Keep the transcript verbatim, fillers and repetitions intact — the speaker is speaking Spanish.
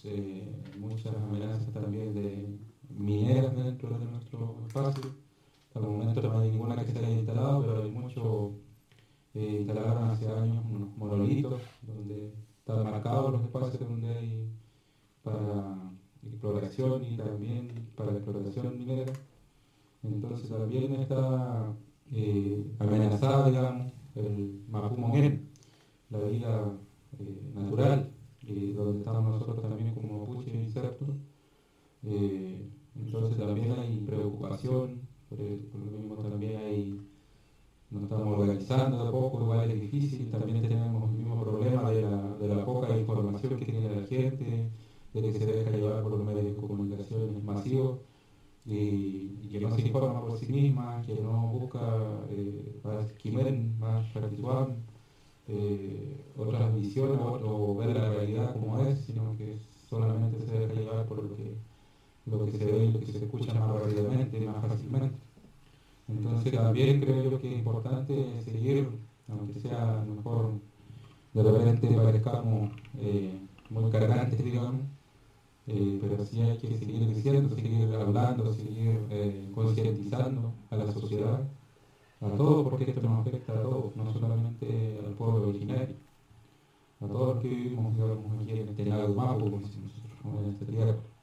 eh, muchas amenazas también de mineras dentro de nuestro espacio. Hasta el momento no hay ninguna que se haya instalado, pero hay muchos eh, instalaron hace años unos monolitos donde están marcados los espacios donde hay para exploración y también para la explotación minera. Entonces también está eh, amenazada, digamos, el Mapumoguén, la vida eh, natural, eh, donde estamos nosotros también como mapuches insertos. Eh, entonces también hay preocupación, por, el, por lo mismo también hay, nos estamos organizando de a poco, igual es difícil, también tenemos el mismo problema de la, de la poca información que tiene la gente, de que se deja llevar por los medios de comunicación masivos. Y, y que no se informa por sí misma, que no busca eh, más quimen, más participación, eh, otras visiones o ver la realidad como es, sino que solamente se deja llevar por lo que, lo que se ve y lo que se escucha más rápidamente, más fácilmente. Entonces también creo yo que es importante seguir, aunque sea a lo mejor de repente parezcamos eh, muy cargantes, digamos, Eh, pero sí hay que seguir diciendo, seguir hablando, seguir eh, concientizando a la sociedad, a todos, porque esto nos afecta a todos, no solamente al pueblo originario, a todos los que vivimos, digamos, aquí en este lago Mapo, como decimos nosotros, en esta tierra.